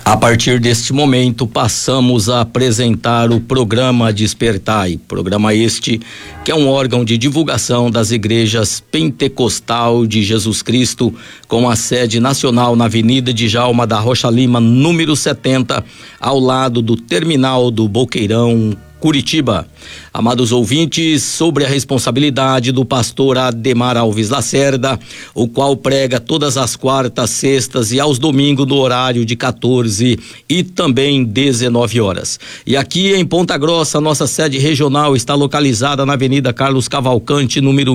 A partir deste momento, passamos a apresentar o programa Despertai, programa este que é um órgão de divulgação das igrejas Pentecostal de Jesus Cristo, com a sede nacional na Avenida Djalma da Rocha Lima, número 70, ao lado do terminal do Boqueirão, Curitiba. Amados ouvintes, sobre a responsabilidade do pastor Ademar Alves Lacerda, o qual prega todas as quartas, sextas e aos domingos no horário de 14 e também 19 horas. E aqui em Ponta Grossa, nossa sede regional está localizada na Avenida Carlos Cavalcante, número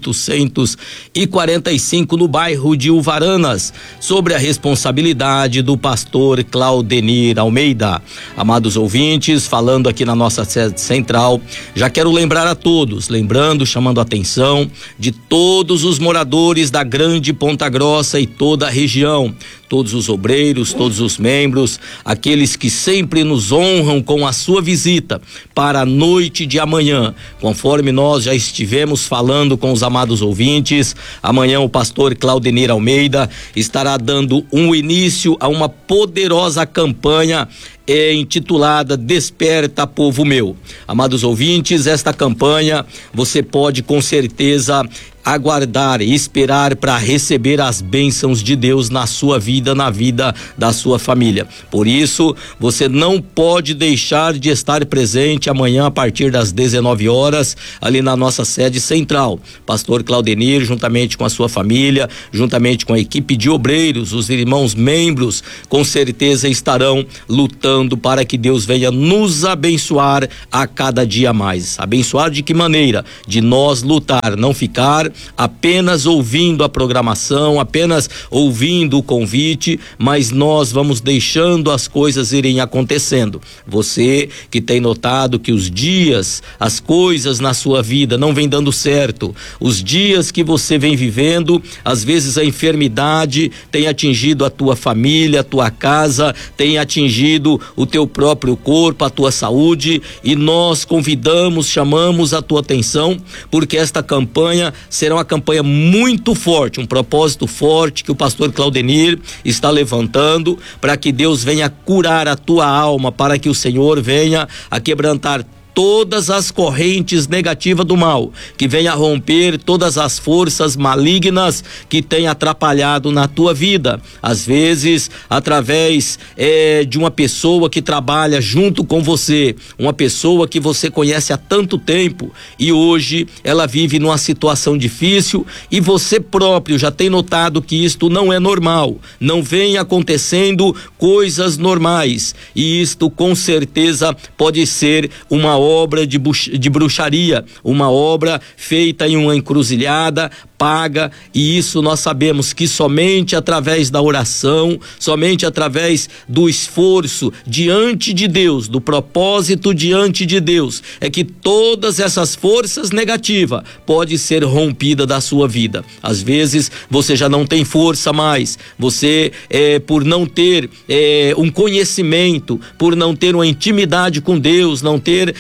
1845, no bairro de Uvaranas, sobre a responsabilidade do pastor Claudenir Almeida. Amados ouvintes, falando aqui na nossa sede central, já quero lembrar a todos, chamando a atenção de todos os moradores da grande Ponta Grossa e toda a região, todos os obreiros, todos os membros, aqueles que sempre nos honram com a sua visita para a noite de amanhã. Conforme nós já estivemos falando com os amados ouvintes, amanhã o pastor Claudenir Almeida estará dando um início a uma poderosa campanha intitulada Desperta, Povo Meu. Amados ouvintes, esta campanha você pode com certeza aguardar e esperar para receber as bênçãos de Deus na sua vida, na vida da sua família. Por isso, você não pode deixar de estar presente amanhã a partir das 19 horas, ali na nossa sede central. Pastor Claudenir, juntamente com a sua família, juntamente com a equipe de obreiros, os irmãos membros, com certeza estarão lutando para que Deus venha nos abençoar a cada dia mais. Abençoar de que maneira? De nós lutar, não ficar apenas ouvindo a programação, apenas ouvindo o convite, mas nós vamos deixando as coisas irem acontecendo. Você que tem notado que os dias, as coisas na sua vida não vem dando certo, os dias que você vem vivendo, às vezes a enfermidade tem atingido a tua família, a tua casa, tem atingido o teu próprio corpo, a tua saúde, e nós convidamos, chamamos a tua atenção, porque esta campanha será uma campanha muito forte, um propósito forte que o pastor Claudenir está levantando para que Deus venha curar a tua alma, para que o Senhor venha a quebrantar todas as correntes negativas do mal, que venha romper todas as forças malignas que tem atrapalhado na tua vida, às vezes através de uma pessoa que trabalha junto com você, uma pessoa que você conhece há tanto tempo e hoje ela vive numa situação difícil e você próprio já tem notado que isto não é normal, não vem acontecendo coisas normais, e isto com certeza pode ser uma obra de bruxaria, uma obra feita em uma encruzilhada, paga, e isso nós sabemos que somente através da oração, somente através do esforço diante de Deus, do propósito diante de Deus, é que todas essas forças negativas podem ser rompidas da sua vida. Às vezes você já não tem força mais, você por não ter um conhecimento, por não ter uma intimidade com Deus, não ter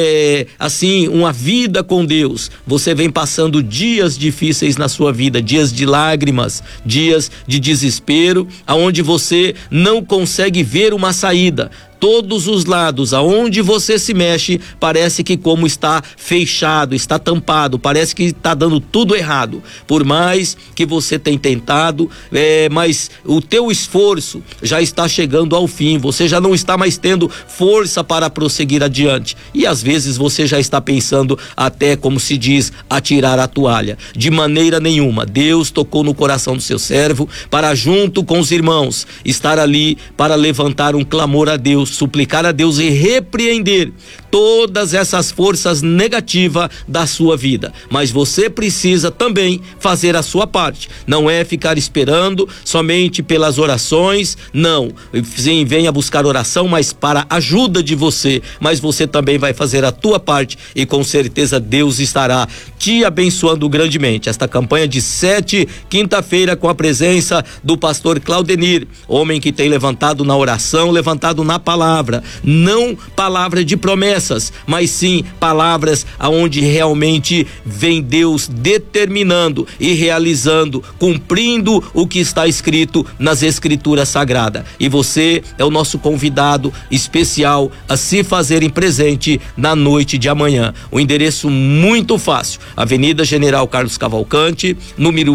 assim uma vida com Deus, você vem passando dias difíceis na sua vida, dias de lágrimas, dias de desespero, aonde você não consegue ver uma saída. Todos os lados, aonde você se mexe, parece que como está fechado, está tampado, parece que está dando tudo errado. Por mais que você tenha tentado, mas o teu esforço já está chegando ao fim, você já não está mais tendo força para prosseguir adiante. E às vezes você já está pensando até, como se diz, atirar a toalha. De maneira nenhuma. Deus tocou no coração do seu servo para, junto com os irmãos, estar ali para levantar um clamor a Deus, suplicar a Deus e repreender todas essas forças negativas da sua vida. Mas você precisa também fazer a sua parte. Não é ficar esperando somente pelas orações, não. Sim, venha buscar oração, mas para a ajuda de você. Mas você também vai fazer a tua parte e com certeza Deus estará te abençoando grandemente. Esta campanha de 7, quinta-feira, com a presença do pastor Claudenir, homem que tem levantado na oração, levantado na palavra, não palavra de promessa, promessas, mas sim palavras aonde realmente vem Deus determinando e realizando, cumprindo o que está escrito nas Escrituras Sagradas. E você é o nosso convidado especial a se fazerem presente na noite de amanhã. O endereço muito fácil: Avenida General Carlos Cavalcante, número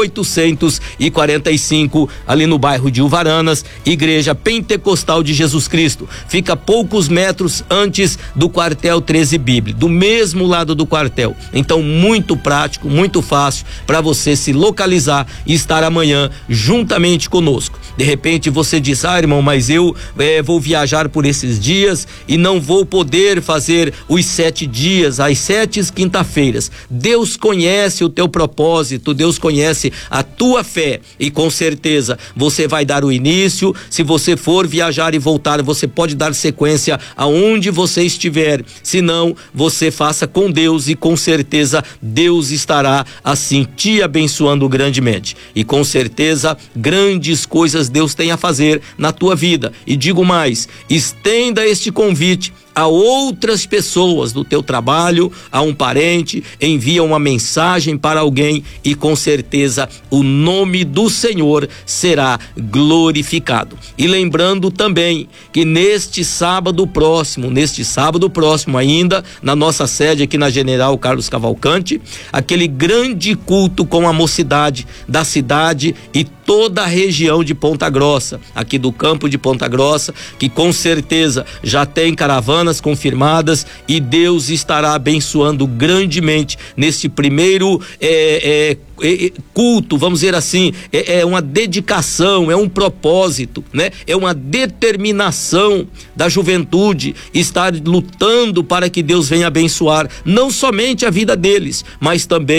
1845, ali no bairro de Uvaranas, Igreja Pentecostal de Jesus Cristo. Fica a poucos metros antes do quartel 13 Bíblia, do mesmo lado do quartel. Então, muito prático, muito fácil para você se localizar e estar amanhã juntamente conosco. De repente você diz: irmão, mas eu vou viajar por esses dias e não vou poder fazer os 7 dias, as 7 quinta-feiras. Deus conhece o teu propósito, Deus conhece a tua fé, e com certeza você vai dar o início. Se você for viajar e voltar, você pode dar sequência aonde você estiver. Se não, você faça com Deus, e com certeza Deus estará assim te abençoando grandemente. E com certeza grandes coisas Deus tem a fazer na tua vida. E digo mais, estenda este convite a outras pessoas do teu trabalho, a um parente, envia uma mensagem para alguém, e com certeza o nome do Senhor será glorificado. E lembrando também que neste sábado próximo ainda, na nossa sede aqui na General Carlos Cavalcante, aquele grande culto com a mocidade da cidade e toda a região de Ponta Grossa, aqui do campo de Ponta Grossa, que com certeza já tem caravanas confirmadas, e Deus estará abençoando grandemente neste primeiro culto, vamos dizer assim. É uma dedicação, é um propósito, né? É uma determinação da juventude estar lutando para que Deus venha abençoar não somente a vida deles, mas também